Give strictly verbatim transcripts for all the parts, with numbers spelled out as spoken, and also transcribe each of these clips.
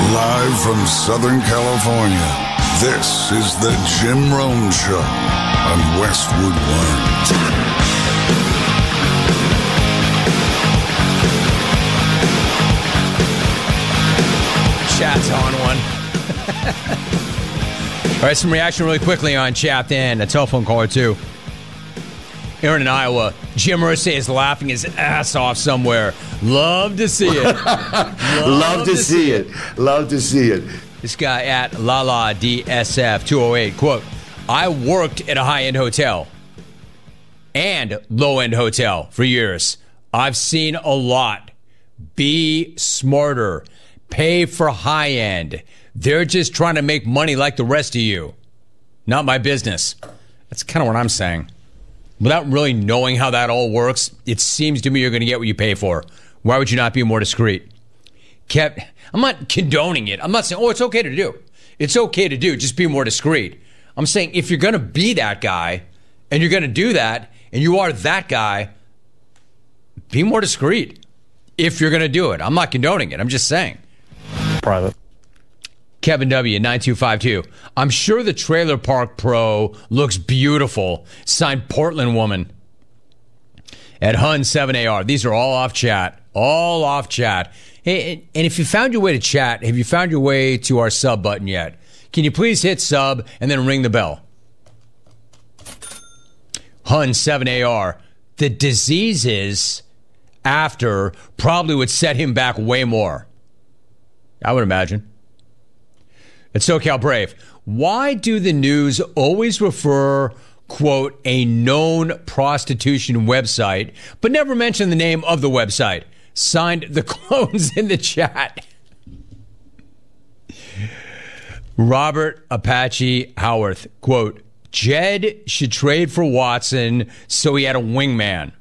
Live from Southern California, this is the Jim Rome Show on Westwood One. Chat's on one. All right, some reaction really quickly on chat then. A telephone caller, too. Aaron in Iowa. Jim Irsay is laughing his ass off somewhere. Love to see it. Love, Love to, to see it. it. Love to see it. This guy at Lala D S F two oh eight, quote, I worked at a high-end hotel and low-end hotel for years. I've seen a lot. Be smarter. Pay for high-end. They're just trying to make money like the rest of you. Not my business. That's kind of what I'm saying. Without really knowing how that all works, it seems to me you're going to get what you pay for. Why would you not be more discreet? Kept, I'm not condoning it. I'm not saying, oh, it's okay to do. It's okay to do. Just be more discreet. I'm saying if you're going to be that guy and you're going to do that and you are that guy, be more discreet if you're going to do it. I'm not condoning it. I'm just saying. Private. Kevin W, nine two five two. I'm sure the Trailer Park Pro looks beautiful. Signed Portland Woman. At Hun seven A R. These are all off chat. All off chat. Hey, and if you found your way to chat, have you found your way to our sub button yet? Can you please hit sub and then ring the bell? Hun seven A R. The diseases after probably would set him back way more. I would imagine. At SoCal Brave, why do the news always refer, quote, a known prostitution website, but never mention the name of the website? Signed, the clones in the chat. Robert Apache Howarth, quote, Jed should trade for Watson so he had a wingman.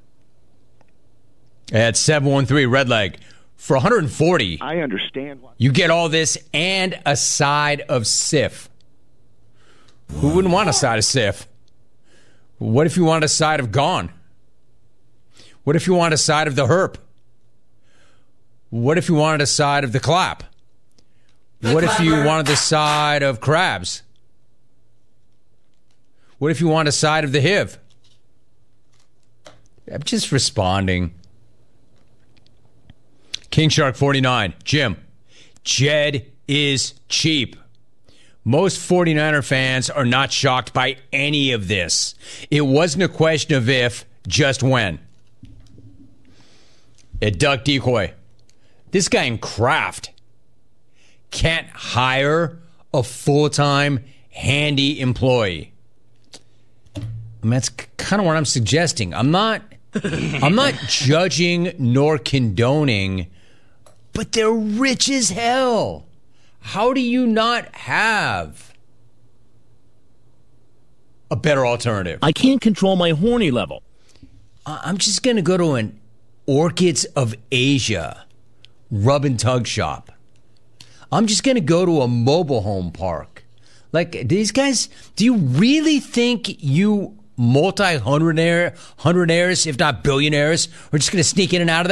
At seven one three, Red Leg. For one hundred forty, I understand. You get all this and a side of Sif. Who wouldn't want a side of Sif? What if you want a side of Gone? What if you want a side of the Herp? What if you wanted a side of the Clap? The what clapper. If you wanted the side of Crabs? What if you want a side of the H I V? I'm just responding. King Shark forty-nine. Jim, Jed is cheap. Most 49er fans are not shocked by any of this. It wasn't a question of if, just when. At Duck Decoy, this guy in Kraft can't hire a full-time handy employee. I mean, that's kind of what I'm suggesting. I'm not, I'm not judging nor condoning, but they're rich as hell. How do you not have a better alternative? I can't control my horny level. I'm just going to go to an Orchids of Asia rub and tug shop. I'm just going to go to a mobile home park. Like, these guys, do you really think you multi-hundredaire, hundredaires, if not billionaires, are just going to sneak in and out of that?